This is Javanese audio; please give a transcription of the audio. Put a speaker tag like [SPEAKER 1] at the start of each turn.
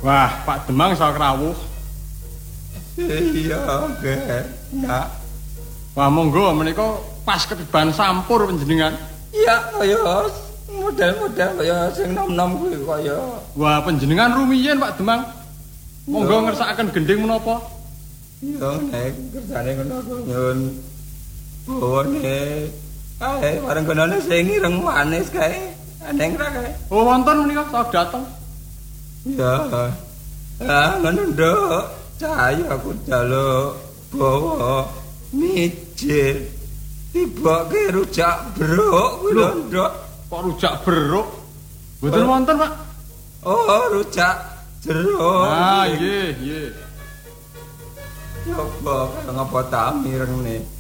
[SPEAKER 1] Wah, Pak Demang iso krawuh.
[SPEAKER 2] Iya, nggih. Nak.
[SPEAKER 1] Wah, monggo menika pas ketiban sampur panjenengan.
[SPEAKER 2] Iya, kaya model-model kaya sing nom-nom kuwi kaya.
[SPEAKER 1] Wah, panjenengan rumiyin Pak Demang. Monggo ngersakaken gending menapa?
[SPEAKER 2] Iya, nek kersane ngono aku nyun. Bawane. Kae bareng kenane sing ireng manis kae. Aneng ra kae.
[SPEAKER 1] Oh, wonten menika sok dateng.
[SPEAKER 2] Ya. Ngono nduk. Cahaya aku njaluk bawa mijil. Tiboke rujak beruk kuwi lho, Nduk.
[SPEAKER 1] Kok rujak beruk? Mboten wonten, Pak.
[SPEAKER 2] Oh, rujak jeruk.
[SPEAKER 1] Ah, nggih, nggih.
[SPEAKER 2] Coba ngapa ta mireng nih.